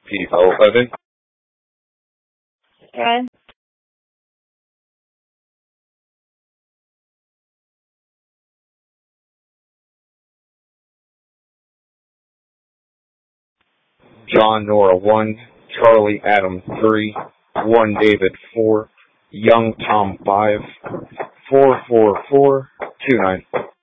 PD 507. Okay. John Nora 1, Charlie Adam 3, 1 David 4, Young Tom 5, 44429.